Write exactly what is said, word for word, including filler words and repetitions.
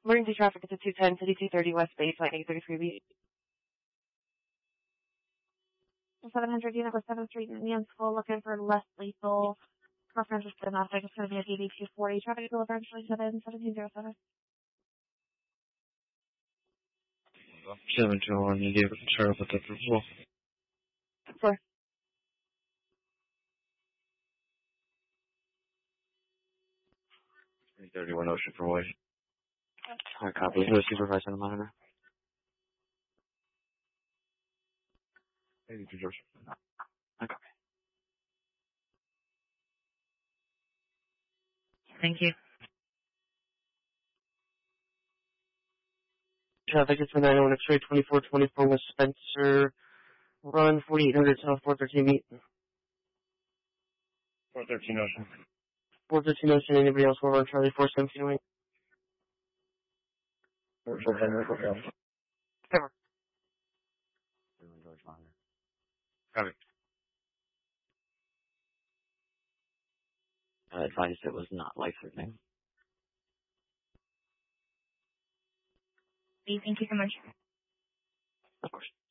Emergency traffic is at two ten, City two thirty, West Baseline, eight thirty-three B. seven hundred unit with seventh Street and Union School looking for less lethal. Preference is domestic. It's going to be a D D two forty. Traffic will eventually set in seventeen oh seven. seven two one, you gave it a Charles at the well. Four. three thirty-one Ocean for White. Alright, copy. Who is supervisor on the monitor? eighty-two George. Okay. Thank you. Traffic is for nine oh one X-ray, twenty-four twenty-four West Spencer. Run, forty-eight hundred South, four thirteen meet. four thirteen Ocean. four thirteen Ocean, anybody else will run Charlie, four seventeen wing. four seventeen Ocean. Cover. George Monitor. Copy. I advised it was not life-threatening. Thank you so much. Of course.